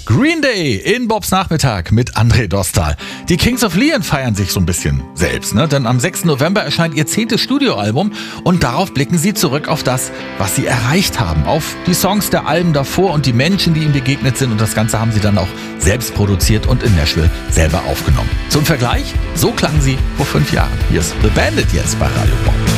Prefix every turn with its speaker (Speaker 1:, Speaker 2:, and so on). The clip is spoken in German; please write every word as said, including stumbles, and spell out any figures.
Speaker 1: Green Day in Bobs Nachmittag mit André Dostal. Die Kings of Leon feiern sich so ein bisschen selbst, ne? Denn am sechsten November erscheint ihr zehntes Studioalbum und darauf blicken sie zurück auf das, was sie erreicht haben. Auf die Songs der Alben davor und die Menschen, die ihnen begegnet sind. Und das Ganze haben sie dann auch selbst produziert und in Nashville selber aufgenommen. Zum Vergleich, so klangen sie vor fünf Jahren. Hier ist The Bandit jetzt bei Radio Bob.